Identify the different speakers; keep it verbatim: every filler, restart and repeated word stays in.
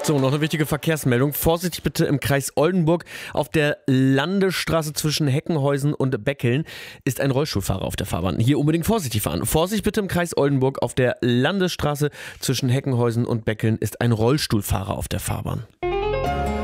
Speaker 1: So, noch eine wichtige Verkehrsmeldung. Vorsichtig bitte im Kreis Oldenburg. Auf der Landesstraße zwischen Heckenhäusen und Beckeln ist ein Rollstuhlfahrer auf der Fahrbahn. Hier unbedingt vorsichtig fahren. Vorsicht bitte im Kreis Oldenburg. Auf der Landesstraße zwischen Heckenhäusen und Beckeln ist ein Rollstuhlfahrer auf der Fahrbahn.